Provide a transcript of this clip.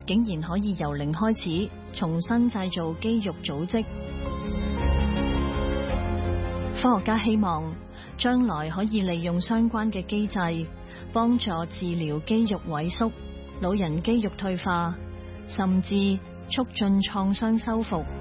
竟然可以由零開始重新製造肌肉組織。科學家希望將來可以利用相關嘅機制，幫助治療肌肉萎縮、老人肌肉退化，甚至促進創傷修復。